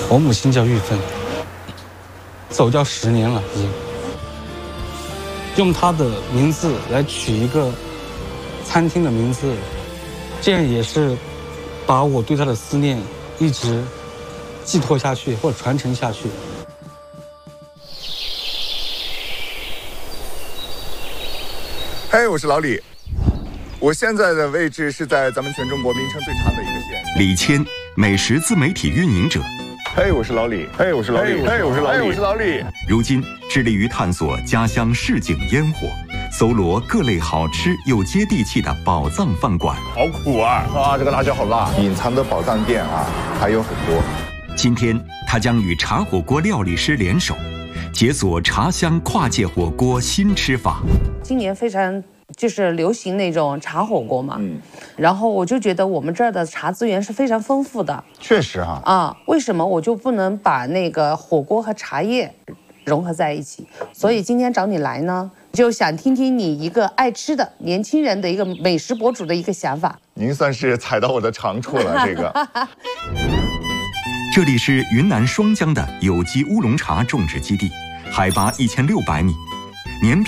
我母亲叫玉芬，走掉10年了，已经。用她的名字来取一个餐厅的名字，这样也是把我对她的思念一直寄托下去或者传承下去。 嘿，我是老李，我现在的位置是在咱们全中国名称最长的一个县。 李谦，美食自媒体运营者。 嘿，我是老李。嘿，我是老李。嘿，我是老李。我是老李。 如今致力于探索家乡市井烟火，搜罗各类好吃又接地气的宝藏饭馆。 好苦啊！这个辣椒好辣。隐藏的宝藏店啊，还有很多。 今天他将与茶火锅料理师联手，解锁茶香跨界火锅新吃法。 今年非常就是流行那种茶火锅嘛，然后我就觉得我们这儿的茶资源是非常丰富的。 确实哈。 为什么我就不能把那个火锅和茶叶融合在一起？所以今天找你来呢，就想听听你一个爱吃的年轻人的一个美食博主的一个想法。 您算是踩到我的长处了，这个。 这里是云南双江的有机乌龙茶种植基地，海拔1600米，年